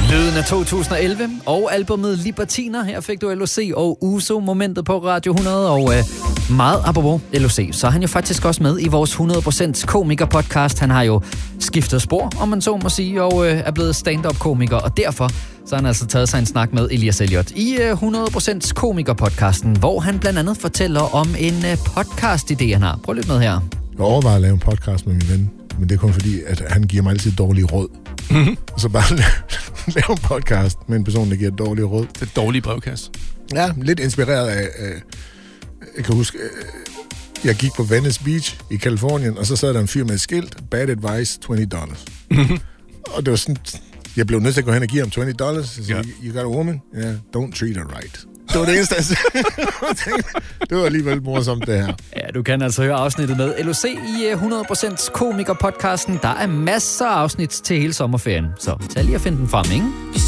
Lyden af 2011 og albumet Libertiner. Her fik du LOC og Uso momentet på Radio 100. Og meget apropos LOC, så er han jo faktisk også med i vores 100% komiker-podcast. Han har jo skiftet spor, om man så må sige, og er blevet stand-up-komiker. Og derfor så har han altså taget sig en snak med Elias Elliot i 100% komiker-podcasten, hvor han blandt andet fortæller om en podcast-idé, han har. Prøv lidt med her. Jeg overvejer at lave en podcast med min ven, men det er kun fordi, at han giver mig altid dårlige råd. Og så bare lave en podcast med en person, der giver dårlige råd. Det er dårlige brevkasse. Ja, lidt inspireret af jeg kan huske, jeg gik på Venice Beach i Kalifornien, og så sad der en fyr med et skilt, bad advice, $20. Og det var sådan, jeg blev nødt til at gå hen og give ham $20. Så yeah. You got a woman? Yeah, don't treat her right. Det var det eneste, det var alligevel morsomt, det her. Ja, du kan altså høre afsnittet med LOC i 100% komiker-podcasten. Der er masser af afsnit til hele sommerferien, så tag lige at finde den frem, ikke?